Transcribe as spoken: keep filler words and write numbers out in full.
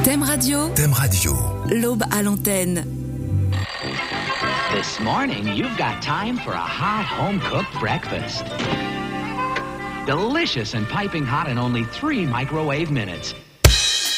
Thème Radio. Thème Radio. L'Aube à l'antenne. This morning, you've got time for a hot home-cooked breakfast. Delicious and piping hot in only three microwave minutes.